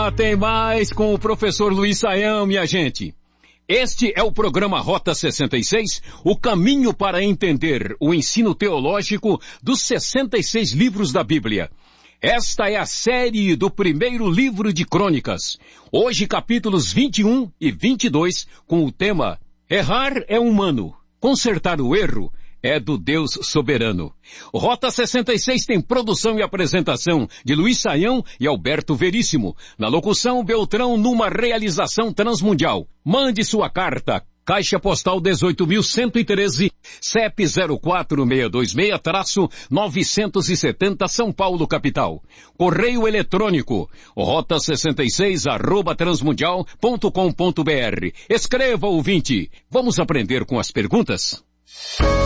Tem mais com o professor Luiz Saião, minha gente. Este é o programa Rota 66, o caminho para entender o ensino teológico dos 66 livros da Bíblia. Esta é a série do primeiro livro de Crônicas. Hoje capítulos 21 e 22 com o tema Errar é humano, consertar o erro é do Deus soberano. Rota 66 tem produção e apresentação de Luiz Saião e Alberto Veríssimo. Na locução, Beltrão, numa realização transmundial. Mande sua carta. Caixa Postal 18.113, CEP 04626-970 São Paulo, capital. Correio eletrônico, rota66@transmundial.com.br. Escreva, ouvinte. Vamos aprender com as perguntas?